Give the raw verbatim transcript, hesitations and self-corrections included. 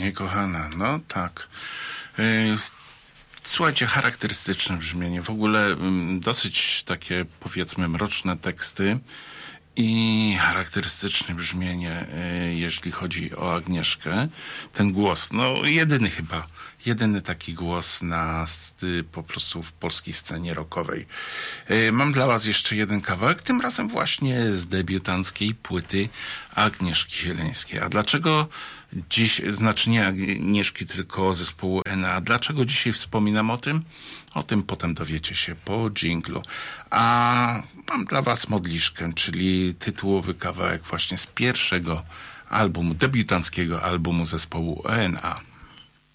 Niekochana, no tak. Słuchajcie, charakterystyczne brzmienie. W ogóle dosyć takie, powiedzmy, mroczne teksty i charakterystyczne brzmienie, jeśli chodzi o Agnieszkę. Ten głos, no jedyny chyba, jedyny taki głos na po prostu w polskiej scenie rockowej. Mam dla was jeszcze jeden kawałek, tym razem właśnie z debiutanckiej płyty Agnieszki Zieleńskiej. A dlaczego dziś, znaczy nie Agnieszki, tylko zespołu N A. Dlaczego dzisiaj wspominam o tym? O tym potem dowiecie się po dżinglu. A mam dla was Modliszkę, czyli tytułowy kawałek właśnie z pierwszego albumu, debiutanckiego albumu zespołu N A.